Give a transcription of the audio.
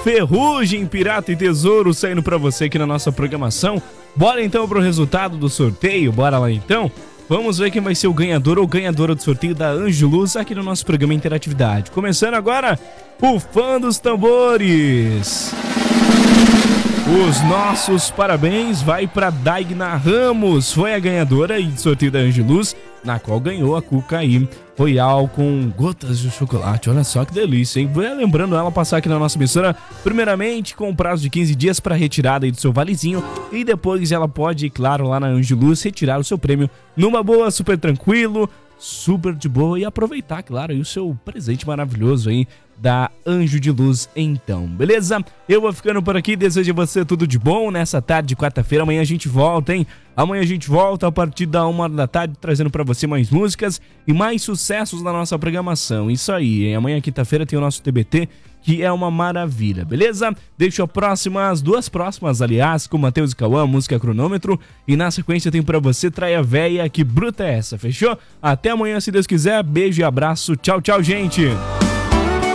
Ferrugem, Pirata e Tesouro saindo pra você aqui na nossa programação. Bora então pro resultado do sorteio, bora lá então. Vamos ver quem vai ser o ganhador ou ganhadora do sorteio da Anjo Luz aqui no nosso programa Interatividade. Começando agora, o Fã dos Tambores. Os nossos parabéns vai para Daigna Ramos, foi a ganhadora do sorteio da Anjo Luz, na qual ganhou a Cucaí Royal com gotas de chocolate. Olha só que delícia, hein? Lembrando ela passar aqui na nossa emissora, primeiramente com um prazo de 15 dias para retirada aí do seu valezinho, e depois ela pode, claro, lá na Anjo Luz, retirar o seu prêmio numa boa, super tranquilo, super de boa, e aproveitar, claro, aí o seu presente maravilhoso aí da Anjo de Luz, então, beleza? Eu vou ficando por aqui, desejo a você tudo de bom nessa tarde de quarta-feira. Amanhã a gente volta, hein? Amanhã a gente volta a partir da 1h da tarde, trazendo pra você mais músicas e mais sucessos na nossa programação. Isso aí, hein? Amanhã, quinta-feira, tem o nosso TBT, que é uma maravilha, beleza? Deixo as duas próximas, aliás, com Matheus e Cauã, música Cronômetro, e na sequência tem pra você Traia Véia, que bruta é essa, fechou? Até amanhã, se Deus quiser, beijo e abraço, tchau, tchau, gente!